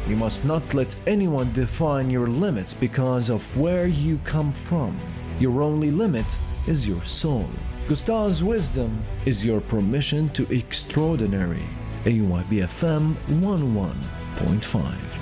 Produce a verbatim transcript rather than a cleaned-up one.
You must not let anyone define your limits because of where you come from. Your only limit is your soul. Gustav's wisdom is your permission to extraordinary. A Y B F M one oh one point five.